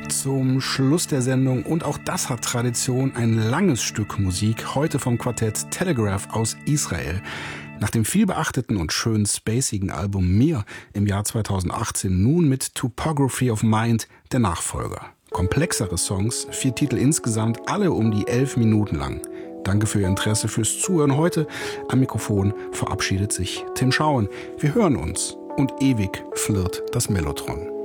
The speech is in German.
Zum Schluss der Sendung, und auch das hat Tradition, ein langes Stück Musik, heute vom Quartett Telegraph aus Israel. Nach dem vielbeachteten und schön spacigen Album Mir im Jahr 2018 nun mit Topography of Mind der Nachfolger. Komplexere Songs, 4 Titel insgesamt, alle um die 11 Minuten lang. Danke für Ihr Interesse, fürs Zuhören heute. Am Mikrofon verabschiedet sich Tim Schauen. Wir hören uns und ewig flirrt das Mellotron.